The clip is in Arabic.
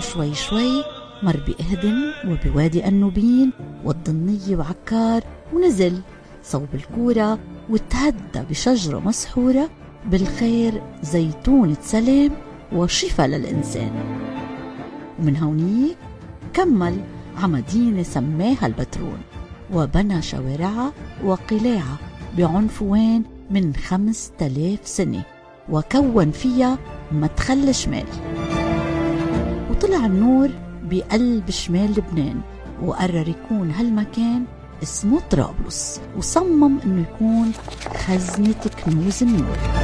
وشوي شوي مر بإهدم وبوادي النوبين والضنية وعكار، ونزل صوب الكورة وتهدى بشجرة مسحورة بالخير زيتونة سلام وشفاء للإنسان. ومن هونيك كمل عمدينة سماها البترون، وبنى شوارعها وقلاعها بعنفوان من 5000 سنة، وكون فيها مدخل الشمال. وطلع النور بقلب شمال لبنان، وقرر يكون هالمكان اسمه طرابلس، وصمم انه يكون خزنة كنوز النور.